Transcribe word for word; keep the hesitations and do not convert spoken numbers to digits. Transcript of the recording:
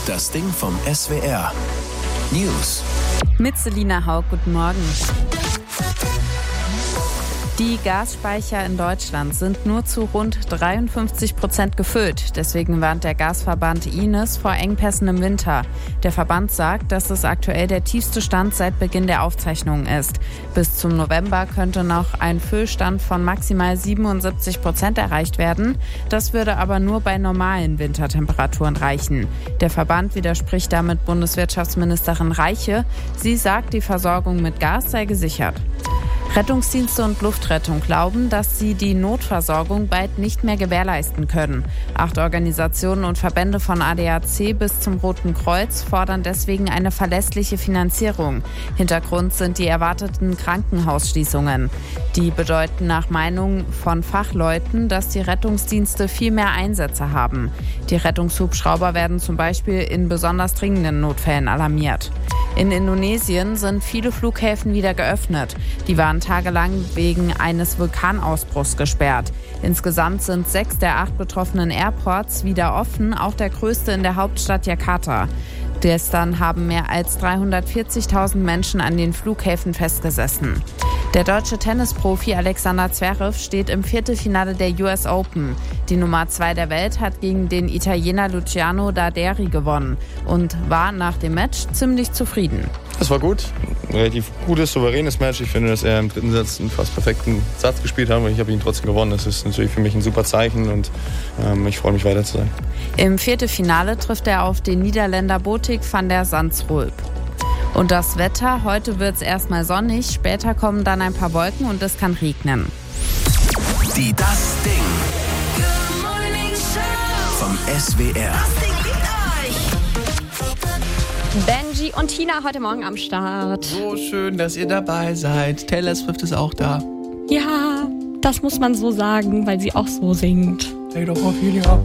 Das Ding vom S W R. News. Mit Selina Haug, guten Morgen. Die Gasspeicher in Deutschland sind nur zu rund dreiundfünfzig Prozent gefüllt. Deswegen warnt der Gasverband I N E S vor Engpässen im Winter. Der Verband sagt, dass es aktuell der tiefste Stand seit Beginn der Aufzeichnungen ist. Bis zum November könnte noch ein Füllstand von maximal siebenundsiebzig Prozent erreicht werden. Das würde aber nur bei normalen Wintertemperaturen reichen. Der Verband widerspricht damit Bundeswirtschaftsministerin Reiche. Sie sagt, die Versorgung mit Gas sei gesichert. Rettungsdienste und Luftrettung glauben, dass sie die Notversorgung bald nicht mehr gewährleisten können. Acht Organisationen und Verbände von A D A C bis zum Roten Kreuz fordern deswegen eine verlässliche Finanzierung. Hintergrund sind die erwarteten Krankenhausschließungen. Die bedeuten nach Meinung von Fachleuten, dass die Rettungsdienste viel mehr Einsätze haben. Die Rettungshubschrauber werden zum Beispiel in besonders dringenden Notfällen alarmiert. In Indonesien sind viele Flughäfen wieder geöffnet. Die waren tagelang wegen eines Vulkanausbruchs gesperrt. Insgesamt sind sechs der acht betroffenen Airports wieder offen, auch der größte in der Hauptstadt Jakarta. Gestern haben mehr als dreihundertvierzigtausend Menschen an den Flughäfen festgesessen. Der deutsche Tennisprofi Alexander Zverev steht im Viertelfinale der U S Open. Die Nummer zwei der Welt hat gegen den Italiener Luciano Darderi gewonnen und war nach dem Match ziemlich zufrieden. Es war gut, ein relativ gutes, souveränes Match. Ich finde, dass er im dritten Satz einen fast perfekten Satz gespielt hat und ich habe ihn trotzdem gewonnen. Das ist natürlich für mich ein super Zeichen und ähm, ich freue mich, weiter zu sein. Im Viertelfinale trifft er auf den Niederländer Botik van der Zandschulp. Und das Wetter, heute wird es erstmal sonnig, später kommen dann ein paar Wolken und es kann regnen. Die Das Ding vom S W R. Benji und Tina heute Morgen am Start. So schön, dass ihr dabei seid. Taylor Swift ist auch da. Ja, das muss man so sagen, weil sie auch so singt. Take it off, Ophelia.